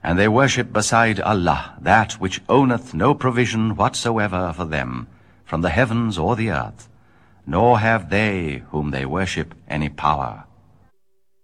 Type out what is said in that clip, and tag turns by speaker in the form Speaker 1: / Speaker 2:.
Speaker 1: And they worship beside Allah that which owneth no provision whatsoever for them, from the heavens or the earth, nor have they whom they worship any power.